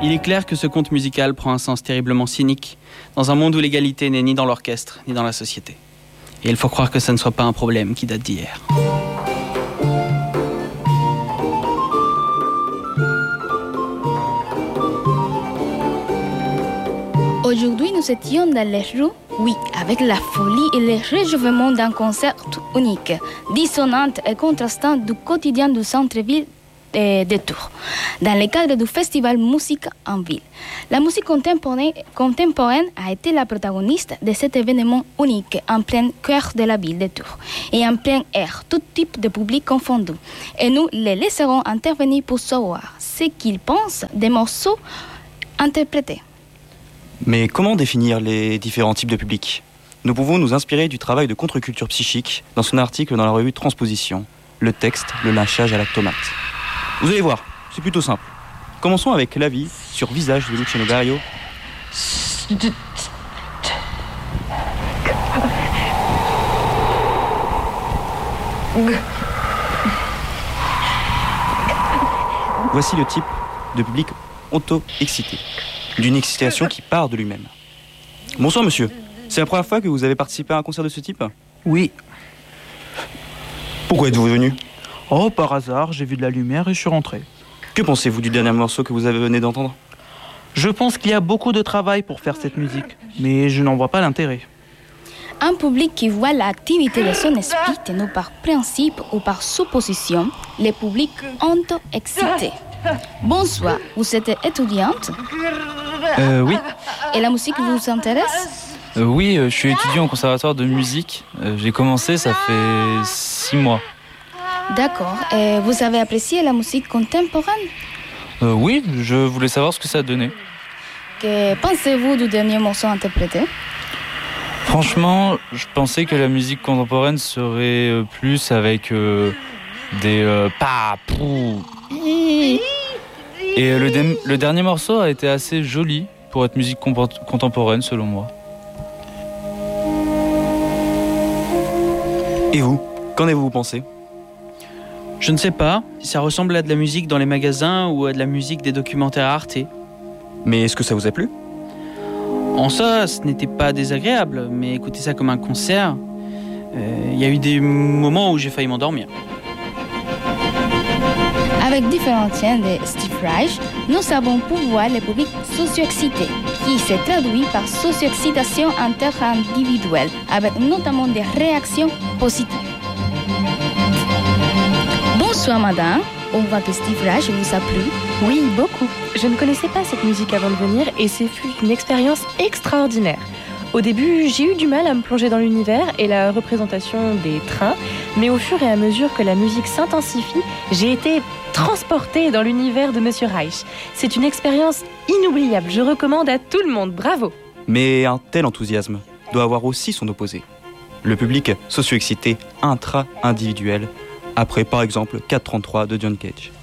Il est clair que ce conte musical prend un sens terriblement cynique, dans un monde où l'égalité n'est ni dans l'orchestre, ni dans la société. Et il faut croire que ça ne soit pas un problème qui date d'hier. Aujourd'hui, nous étions dans les rues, oui, avec la folie et le réjouissement d'un concert unique, dissonant et contrastant du quotidien du centre-ville de Tours, dans le cadre du festival Musique en Ville. La musique contemporaine a été la protagoniste de cet événement unique en plein cœur de la ville de Tours et en plein air, tout type de public confondu. Et nous les laisserons intervenir pour savoir ce qu'ils pensent des morceaux interprétés. Mais comment définir les différents types de publics ? Nous pouvons nous inspirer du travail de contre-culture psychique dans son article dans la revue Transposition, le texte, le lynchage à la tomate. Vous allez voir, c'est plutôt simple. Commençons avec l'avis sur Visage de Luciano Berio. Voici le type de public auto-excité, d'une excitation qui part de lui-même. Bonsoir monsieur, c'est la première fois que vous avez participé à un concert de ce type ? Oui. Pourquoi êtes-vous venu ? Oh, par hasard, j'ai vu de la lumière et je suis rentré. Que pensez-vous du dernier morceau que vous venez d'entendre ? Je pense qu'il y a beaucoup de travail pour faire cette musique, mais je n'en vois pas l'intérêt. Un public qui voit l'activité de son esprit tenu par principe ou par supposition, le public auto-excité. Bonsoir, vous êtes étudiante ? Oui. Et la musique vous intéresse ? Oui, je suis étudiant au conservatoire de musique. J'ai commencé, ça fait 6 mois. D'accord. Et vous avez apprécié la musique contemporaine ? Oui, je voulais savoir ce que ça donnait. Que pensez-vous du dernier morceau interprété ? Franchement, je pensais que la musique contemporaine serait plus avec des pa, pou. Et le dernier morceau a été assez joli pour être musique contemporaine selon moi. Et vous, qu'en avez-vous pensé ? Je ne sais pas si ça ressemble à de la musique dans les magasins ou à de la musique des documentaires Arte. Mais est-ce que ça vous a plu ? En ça, ce n'était pas désagréable, mais écouter ça comme un concert, il y a eu des moments où j'ai failli m'endormir. Avec différents tiens de Steve Reich, nous avons pu voir le public socio-excité, qui se traduit par socio-excitation interindividuelle, avec notamment des réactions positives. Bonsoir madame, on voit que Steve Reich vous a plu. Oui, beaucoup. Je ne connaissais pas cette musique avant de venir et ce fut une expérience extraordinaire. Au début, j'ai eu du mal à me plonger dans l'univers et la représentation des trains, mais au fur et à mesure que la musique s'intensifie, j'ai été transportée dans l'univers de Monsieur Reich. C'est une expérience inoubliable, je recommande à tout le monde, bravo. Mais un tel enthousiasme doit avoir aussi son opposé. Le public socio-excité intra-individuel, après par exemple 433 de John Cage.